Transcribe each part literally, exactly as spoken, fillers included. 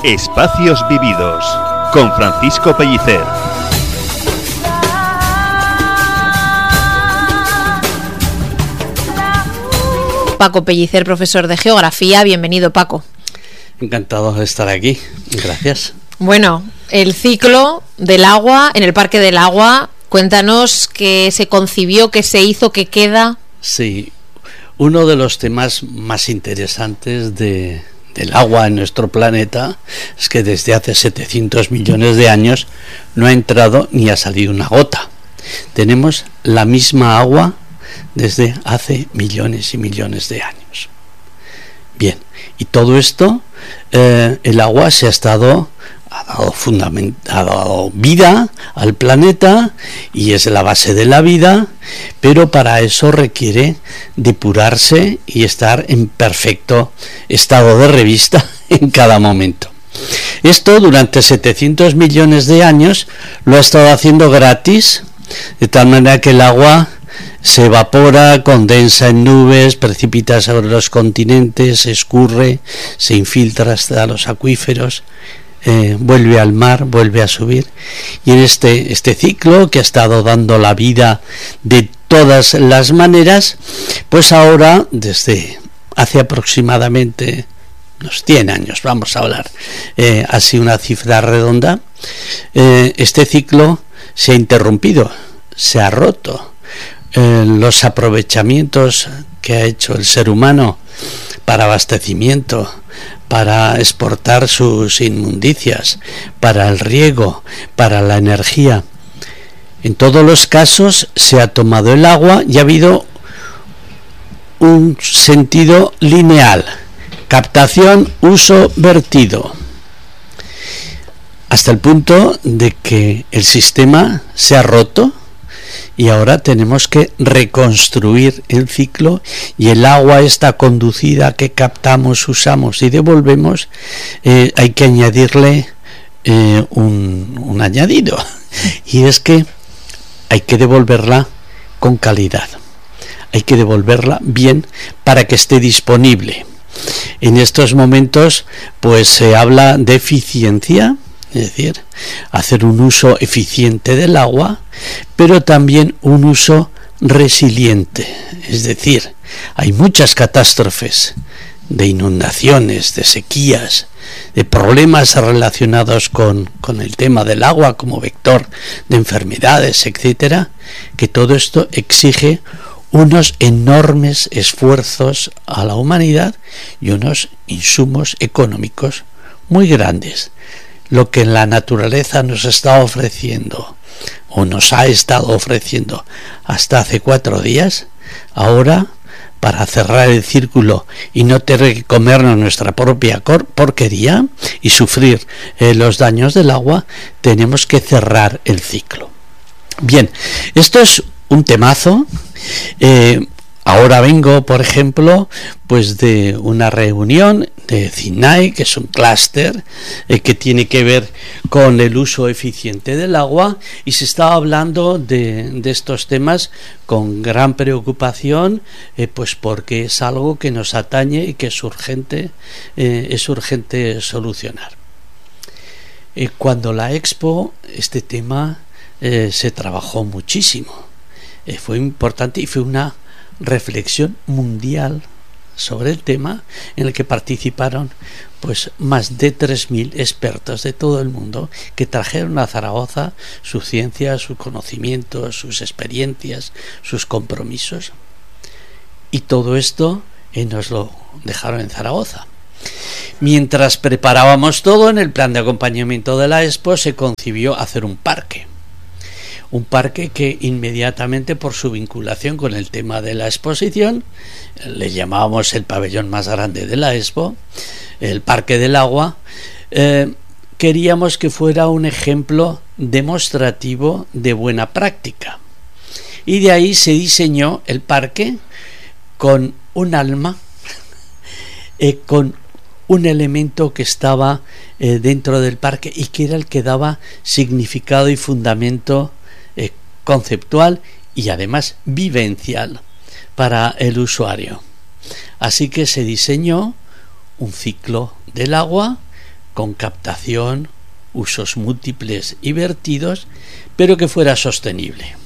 Espacios Vividos, con Francisco Pellicer. Paco Pellicer, profesor de Geografía. Bienvenido, Paco. Encantado de estar aquí. Gracias. Bueno, el ciclo del agua en el Parque del Agua. Cuéntanos qué se concibió, qué se hizo, qué queda. Sí, uno de los temas más interesantes de, del agua en nuestro planeta es que desde hace setecientos millones de años no ha entrado ni ha salido una gota. Tenemos la misma agua desde hace millones y millones de años. Bien, y todo esto, eh, el agua se ha estado, ha dado, fundament, ha dado vida al planeta y es la base de la vida, pero para eso requiere depurarse y estar en perfecto estado de revista en cada momento. Esto durante setecientos millones de años lo ha estado haciendo gratis, de tal manera que el agua se evapora, condensa en nubes, precipita sobre los continentes, escurre, se infiltra hasta los acuíferos, eh, vuelve al mar, vuelve a subir. Y en este, este ciclo que ha estado dando la vida de todas las maneras, pues ahora, desde hace aproximadamente unos cien años, vamos a hablar, eh, así una cifra redonda, eh, este ciclo se ha interrumpido, se ha roto. Eh, los aprovechamientos que ha hecho el ser humano para abastecimiento, para exportar sus inmundicias, para el riego, para la energía, en todos los casos se ha tomado el agua y ha habido un sentido lineal: captación, uso, vertido, hasta el punto de que el sistema se ha roto. Y ahora tenemos que reconstruir el ciclo, y el agua está conducida que captamos, usamos y devolvemos. Eh, hay que añadirle eh, un, un añadido, y es que hay que devolverla con calidad, hay que devolverla bien para que esté disponible. En estos momentos pues se habla de eficiencia, es decir, hacer un uso eficiente del agua, pero también un uso resiliente. Es decir, hay muchas catástrofes de inundaciones, de sequías, de problemas relacionados con, con el tema del agua como vector de enfermedades, etcétera, que todo esto exige unos enormes esfuerzos a la humanidad y unos insumos económicos muy grandes. Lo que la naturaleza nos está ofreciendo o nos ha estado ofreciendo hasta hace cuatro días, ahora, para cerrar el círculo y no tener que comernos nuestra propia porquería y sufrir eh, los daños del agua, tenemos que cerrar el ciclo. Bien, esto es un temazo. eh, Ahora vengo, por ejemplo, pues de una reunión de CINAE, que es un clúster eh, que tiene que ver con el uso eficiente del agua, y se estaba hablando de, de estos temas con gran preocupación, eh, pues porque es algo que nos atañe y que es urgente, eh, es urgente solucionar. Eh, cuando la Expo, este tema eh, se trabajó muchísimo, eh, fue importante y fue una reflexión mundial sobre el tema, en el que participaron pues más de tres mil expertos de todo el mundo, que trajeron a Zaragoza su ciencia, su conocimiento, sus experiencias, sus compromisos, y todo esto eh, nos lo dejaron en Zaragoza. Mientras preparábamos todo, en el plan de acompañamiento de la Expo se concibió hacer un parque un parque que inmediatamente, por su vinculación con el tema de la exposición, le llamábamos el pabellón más grande de la Expo, el Parque del Agua. eh, queríamos que fuera un ejemplo demostrativo de buena práctica, y de ahí se diseñó el parque con un alma, eh, con un elemento que estaba eh, dentro del parque y que era el que daba significado y fundamento eh, conceptual y además vivencial para el usuario. Así que se diseñó un ciclo del agua con captación, usos múltiples y vertidos, pero que fuera sostenible.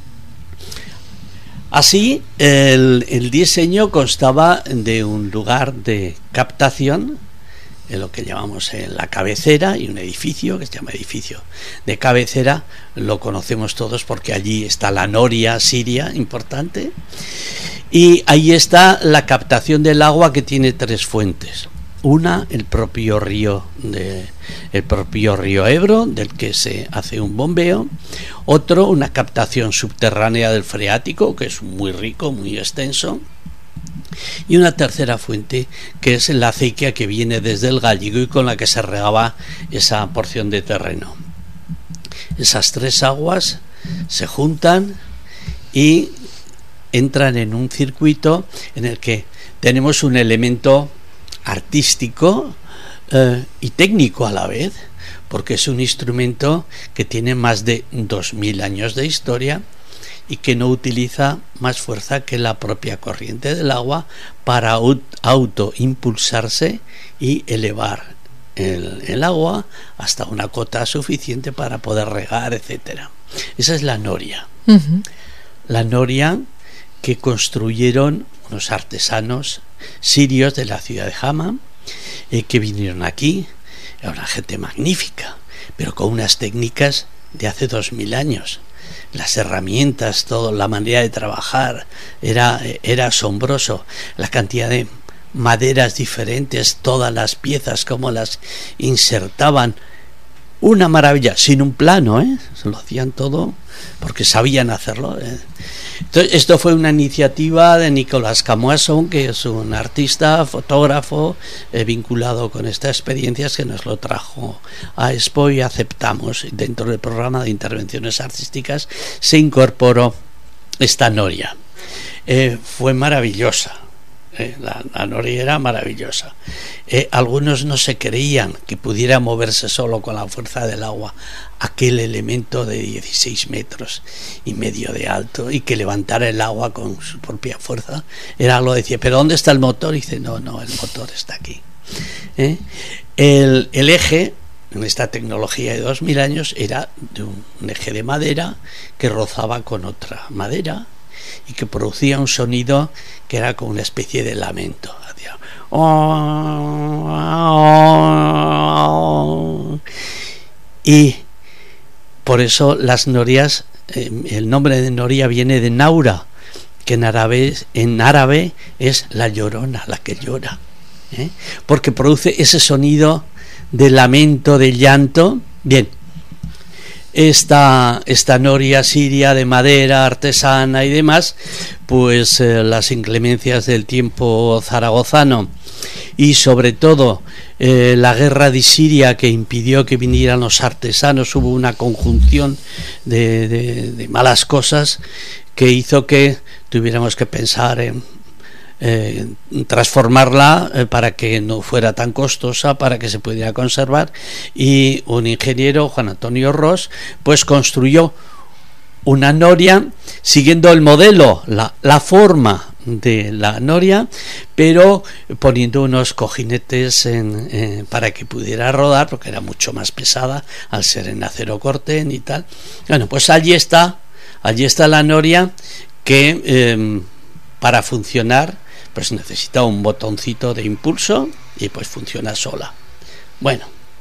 Así, el, el diseño constaba de un lugar de captación, en lo que llamamos en la cabecera, y un edificio que se llama edificio de cabecera. Lo conocemos todos porque allí está la noria siria importante, y ahí está la captación del agua, que tiene tres fuentes. Una, el propio río de, el propio río Ebro, del que se hace un bombeo. Otro, una captación subterránea del freático, que es muy rico, muy extenso. Y una tercera fuente, que es la acequia que viene desde el Gállego y con la que se regaba esa porción de terreno. Esas tres aguas se juntan y entran en un circuito en el que tenemos un elemento artístico eh, y técnico a la vez, porque es un instrumento que tiene más de dos mil años de historia y que no utiliza más fuerza que la propia corriente del agua para autoimpulsarse y elevar el, el agua hasta una cota suficiente para poder regar, etcétera. Esa es la noria. Uh-huh. La noria que construyeron unos artesanos sirios de la ciudad de Hama, eh, que vinieron aquí. Era una gente magnífica, pero con unas técnicas de hace dos mil años. Las herramientas, todo, la manera de trabajar era, era asombroso. La cantidad de maderas diferentes, todas las piezas, cómo las insertaban. Una maravilla, sin un plano, ¿eh? Se lo hacían todo porque sabían hacerlo, ¿eh? Entonces, esto fue una iniciativa de Nicolas Camoisson, que es un artista, fotógrafo, eh, vinculado con estas experiencias, que nos lo trajo a Expo y aceptamos. Dentro del programa de intervenciones artísticas se incorporó esta noria. Eh, fue maravillosa. Eh, la, la noria era maravillosa. Eh, algunos no se creían que pudiera moverse solo con la fuerza del agua aquel elemento de dieciséis metros y medio de alto, y que levantara el agua con su propia fuerza. Era algo, decía, ¿pero dónde está el motor? Y dice, no, no, el motor está aquí. ¿Eh? El, el eje, en esta tecnología de dos mil años, era de un, un eje de madera que rozaba con otra madera y que producía un sonido que era como una especie de lamento. Hacía oh, oh, y por eso las norias, eh, el nombre de noria viene de naura, que en árabe, en árabe es la llorona, la que llora, ¿eh? Porque produce ese sonido de lamento, de llanto. Bien, esta, esta noria siria de madera artesana y demás, pues eh, las inclemencias del tiempo zaragozano y sobre todo eh, la guerra de Siria, que impidió que vinieran los artesanos, hubo una conjunción de, de, de malas cosas que hizo que tuviéramos que pensar en eh, transformarla eh, para que no fuera tan costosa, para que se pudiera conservar, y un ingeniero, Juan Antonio Ros, pues construyó una noria siguiendo el modelo, la, la forma de la noria, pero poniendo unos cojinetes en, eh, para que pudiera rodar, porque era mucho más pesada al ser en acero corten y tal. Bueno, pues allí está, allí está la noria, que eh, para funcionar pues necesita un botoncito de impulso y pues funciona sola. Bueno,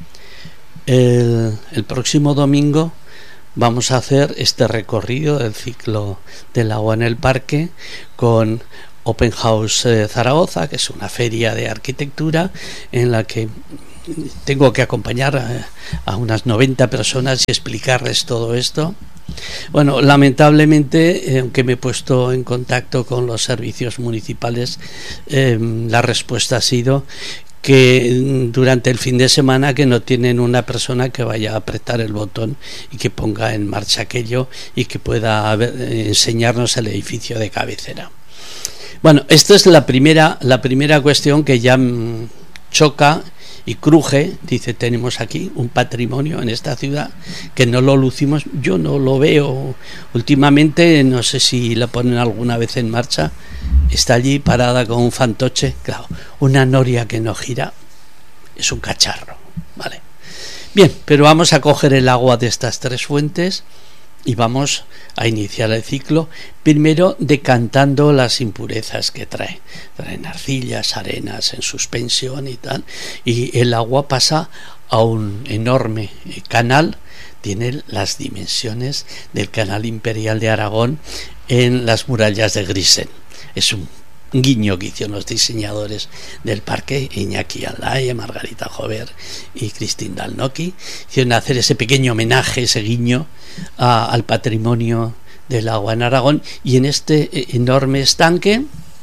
el, el próximo domingo vamos a hacer este recorrido del ciclo del agua en el parque con Open House eh, Zaragoza, que es una feria de arquitectura en la que tengo que acompañar a, a unas noventa personas y explicarles todo esto. Bueno, lamentablemente, eh, aunque me he puesto en contacto con los servicios municipales, eh, la respuesta ha sido que durante el fin de semana que no tienen una persona que vaya a apretar el botón y que ponga en marcha aquello y que pueda ver, eh, enseñarnos el edificio de cabecera. Bueno, esta es la primera, la primera cuestión que ya mm, choca y cruje. Dice, tenemos aquí un patrimonio en esta ciudad que no lo lucimos. Yo no lo veo últimamente, no sé si la ponen alguna vez en marcha. Está allí parada con un fantoche. Claro, una noria que no gira es un cacharro, Vale. Bien, pero vamos a coger el agua de estas tres fuentes y vamos a iniciar el ciclo, primero decantando las impurezas que trae. Traen arcillas, arenas en suspensión y tal, y el agua pasa a un enorme canal, tiene las dimensiones del canal imperial de Aragón en las murallas de Grisen. Es un guiño que hicieron los diseñadores del parque, Iñaki Aldaye, Margarita Jover y Cristín Dalnoki, hicieron hacer ese pequeño homenaje, ese guiño a, al patrimonio del agua en Aragón, y en este enorme estanque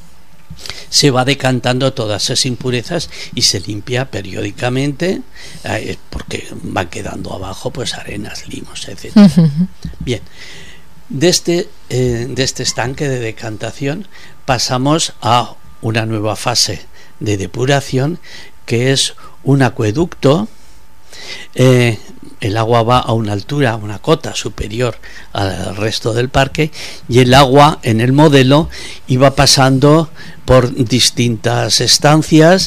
se va decantando todas esas impurezas y se limpia periódicamente, eh, porque van quedando abajo pues arenas, limos, etcétera. Uh-huh. Bien, de este, eh, de este estanque de decantación pasamos a una nueva fase de depuración, que es un acueducto. Eh, el agua va a una altura, a una cota superior al resto del parque, y el agua en el modelo iba pasando por distintas estancias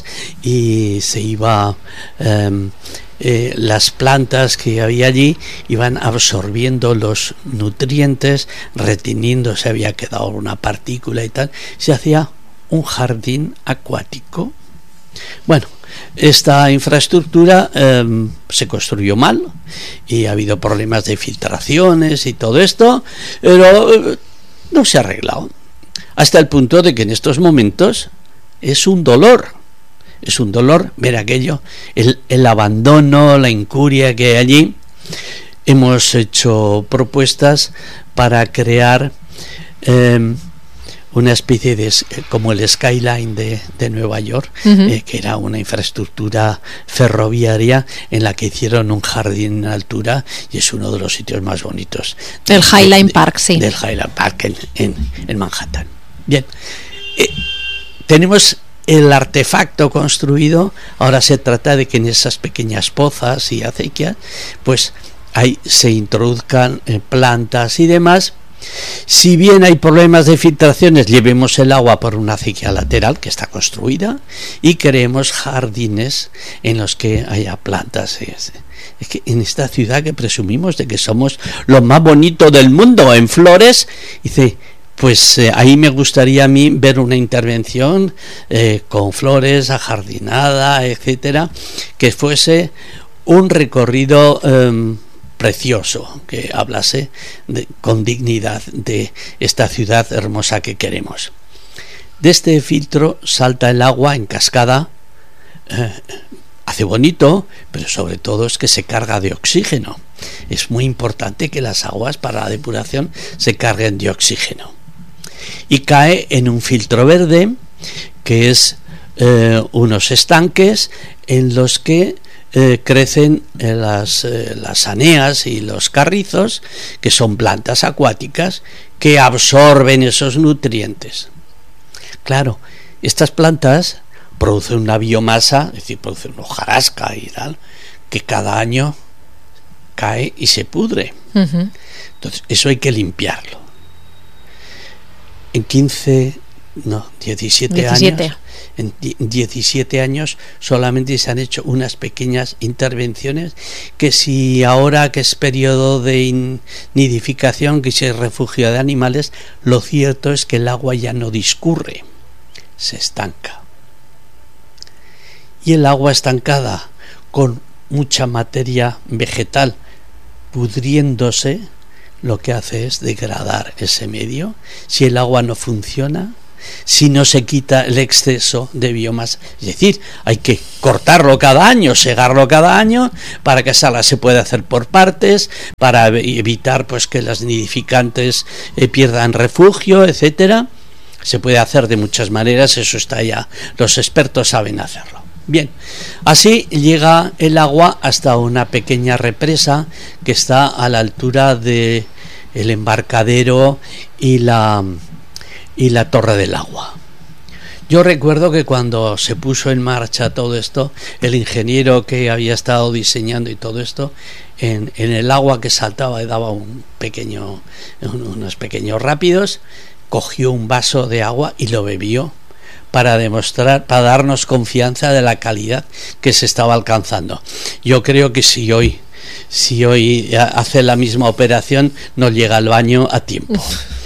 y se iba eh, eh, las plantas que había allí iban absorbiendo los nutrientes, reteniendo, se había quedado una partícula y tal, se hacía un jardín acuático. Bueno, esta infraestructura eh, se construyó mal y ha habido problemas de filtraciones y todo esto, pero eh, no se ha arreglado, hasta el punto de que en estos momentos es un dolor, es un dolor ver aquello, el, el abandono, la incuria que hay allí. Hemos hecho propuestas para crear eh, una especie de, como el Skyline de, de Nueva York, uh-huh. eh, que era una infraestructura ferroviaria en la que hicieron un jardín en altura, y es uno de los sitios más bonitos. El Highline Park, sí. Del Highline Park en, en, en Manhattan. Bien, eh, tenemos el artefacto construido. Ahora se trata de que en esas pequeñas pozas y acequias pues ahí se introduzcan eh, plantas y demás. Si bien hay problemas de filtraciones, llevemos el agua por una acequia lateral que está construida y creemos jardines en los que haya plantas. Es que en esta ciudad que presumimos de que somos lo más bonito del mundo en flores, dice, pues eh, ahí me gustaría a mí ver una intervención eh, con flores, ajardinada, etcétera, que fuese un recorrido eh, precioso, que hablase de, con dignidad de esta ciudad hermosa que queremos. De este filtro salta el agua en cascada, eh, hace bonito, pero sobre todo es que se carga de oxígeno. Es muy importante que las aguas para la depuración se carguen de oxígeno. Y cae en un filtro verde, que es eh, unos estanques en los que eh, crecen eh, las, eh, las aneas y los carrizos, que son plantas acuáticas que absorben esos nutrientes. Claro, estas plantas producen una biomasa, es decir, producen hojarasca y tal, que cada año cae y se pudre. Uh-huh. Entonces, eso hay que limpiarlo. En quince, no, diecisiete, diecisiete años, en diecisiete años solamente se han hecho unas pequeñas intervenciones que, si ahora que es periodo de nidificación, que es refugio de animales, lo cierto es que el agua ya no discurre, se estanca. Y el agua estancada con mucha materia vegetal pudriéndose, lo que hace es degradar ese medio. Si el agua no funciona, si no se quita el exceso de biomasa, es decir, hay que cortarlo cada año, segarlo cada año, para que esa se pueda hacer por partes, para evitar pues que las nidificantes eh, pierdan refugio, etcétera. Se puede hacer de muchas maneras, eso está ya, los expertos saben hacerlo. Bien, así llega el agua hasta una pequeña represa que está a la altura de el embarcadero y la y la torre del agua. Yo recuerdo que cuando se puso en marcha todo esto, el ingeniero que había estado diseñando y todo esto, en, en el agua que saltaba y daba un pequeño, un, unos pequeños rápidos, cogió un vaso de agua y lo bebió, para demostrar, para darnos confianza de la calidad que se estaba alcanzando. Yo creo que si hoy, si hoy hace la misma operación, no llega al baño a tiempo.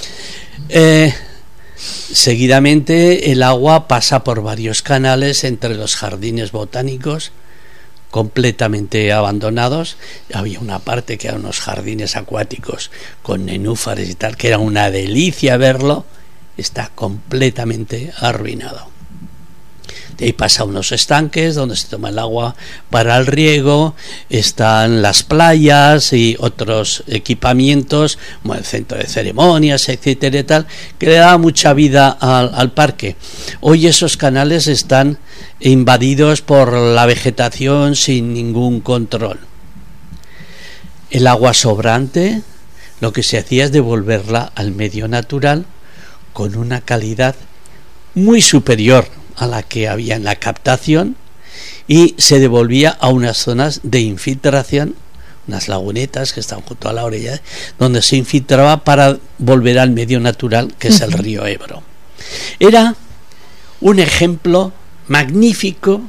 Eh, seguidamente el agua pasa por varios canales entre los jardines botánicos completamente abandonados. Había una parte que eran unos jardines acuáticos con nenúfares y tal, que era una delicia verlo. Está completamente arruinado. De ahí pasa unos estanques donde se toma el agua para el riego, están las playas y otros equipamientos, como el centro de ceremonias, etcétera y tal, que le da mucha vida al, al parque. Hoy esos canales están invadidos por la vegetación sin ningún control. El agua sobrante, lo que se hacía es devolverla al medio natural con una calidad muy superior a la que había en la captación, y se devolvía a unas zonas de infiltración, unas lagunetas que están junto a la orilla, donde se infiltraba para volver al medio natural, que es el río Ebro. Era un ejemplo magnífico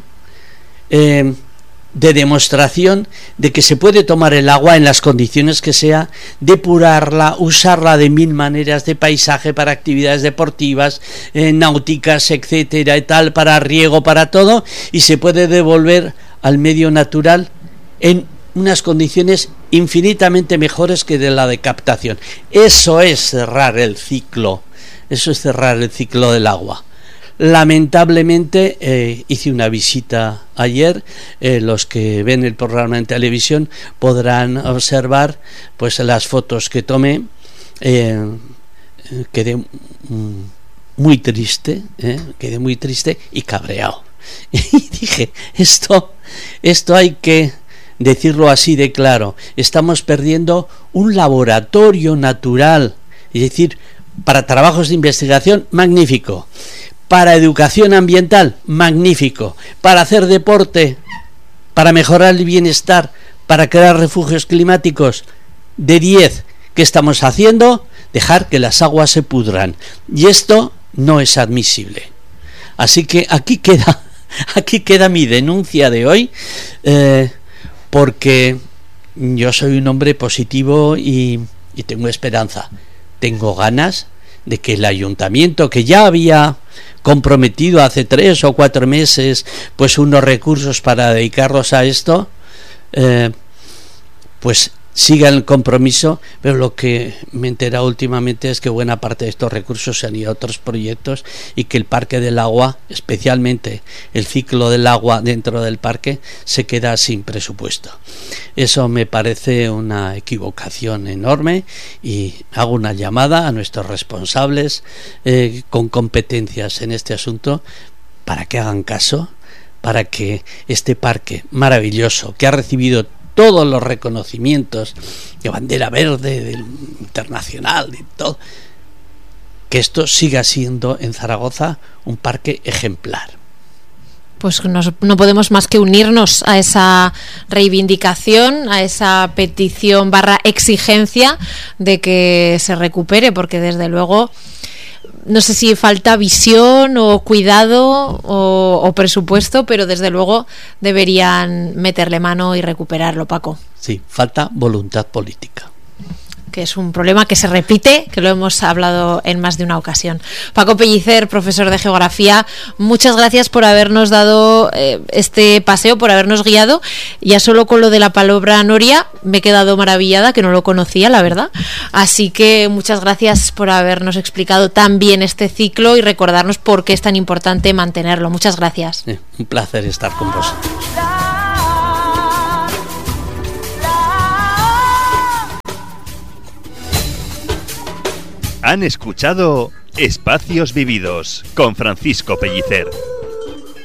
eh, de demostración de que se puede tomar el agua en las condiciones que sea, depurarla, usarla de mil maneras, de paisaje para actividades deportivas, eh, náuticas, etcétera y tal, para riego, para todo, y se puede devolver al medio natural en unas condiciones infinitamente mejores que de la de captación. Eso es cerrar el ciclo, eso es cerrar el ciclo del agua. Lamentablemente eh, hice una visita ayer, eh, los que ven el programa en televisión podrán observar pues las fotos que tomé. eh, quedé mm, muy triste, eh, quedé muy triste y cabreado. Y dije, esto, esto hay que decirlo así de claro, estamos perdiendo un laboratorio natural, es decir, para trabajos de investigación, magnífico. Para educación ambiental, magnífico. Para hacer deporte, para mejorar el bienestar, para crear refugios climáticos, de diez. ¿Qué estamos haciendo? Dejar que las aguas se pudran. Y esto no es admisible. Así que aquí queda, aquí queda mi denuncia de hoy, eh, porque yo soy un hombre positivo y, y tengo esperanza. Tengo ganas de que el ayuntamiento, que ya había comprometido hace tres o cuatro meses pues unos recursos para dedicarlos a esto, eh, pues siga el compromiso, pero lo que me he enterado últimamente es que buena parte de estos recursos se han ido a otros proyectos y que el Parque del Agua, especialmente el ciclo del agua dentro del parque, se queda sin presupuesto. Eso me parece una equivocación enorme y hago una llamada a nuestros responsables eh, con competencias en este asunto para que hagan caso, para que este parque maravilloso, que ha recibido todos los reconocimientos de bandera verde, del internacional, de todo, que esto siga siendo en Zaragoza un parque ejemplar. Pues nos, no podemos más que unirnos a esa reivindicación, a esa petición barra exigencia de que se recupere, porque desde luego no sé si falta visión o cuidado o, o presupuesto, pero desde luego deberían meterle mano y recuperarlo, Paco. Sí, falta voluntad política, que es un problema que se repite, que lo hemos hablado en más de una ocasión. Paco Pellicer, profesor de Geografía, muchas gracias por habernos dado eh, este paseo, por habernos guiado. Ya solo con lo de la palabra noria me he quedado maravillada, que no lo conocía, la verdad. Así que muchas gracias por habernos explicado tan bien este ciclo y recordarnos por qué es tan importante mantenerlo. Muchas gracias. Sí, un placer estar con vosotros. Han escuchado Espacios Vividos con Francisco Pellicer.